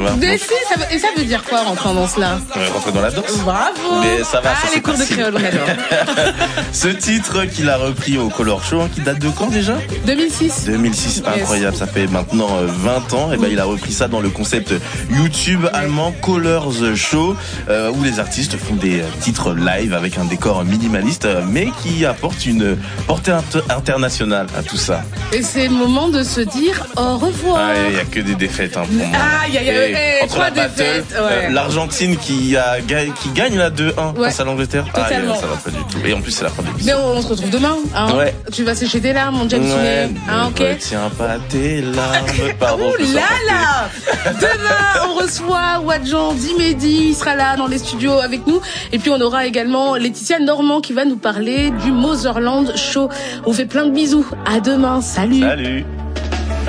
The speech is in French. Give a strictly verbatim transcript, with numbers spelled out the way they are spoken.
Mais si, ça veut, et ça veut dire quoi, rentrer en danse là? euh, Rentrer dans la danse. Bravo. Mais ça va, ah, ça les cours de créole, on adore. Ce titre qu'il a repris au Color Show, hein, qui date de quand déjà? deux mille six. deux mille six, incroyable, ça fait maintenant vingt ans. Et ben il a repris ça dans le concept YouTube allemand Colors Show, euh, où les artistes font des titres live avec un décor minimaliste, mais qui apporte une portée inter- internationale à tout ça. Et c'est le moment de se dire au revoir. Ah, il y a que des défaites hein, pour moi. Ah, il y a, y a Et eh, entre trois la battle, défaites. Ouais. euh, l'Argentine qui a qui gagne la deux un Ouais. face à l'Angleterre. Totalement. Ah, ça va pas du tout. Et en plus c'est la fin de Mais l'émission. on, on se retrouve demain. Hein. Ouais. Tu vas sécher tes larmes, mon James. Ouais, Hein, ok. tiens pas tes larmes. Pardon. Ouh je me sens là porté. là. Demain, on reçoit Wadjan Dimedi. Il sera là dans les studios avec nous. Et puis, on aura également Laetitia Normand qui va nous parler du Motherland Show. On fait plein de bisous. À demain. Salut. Salut.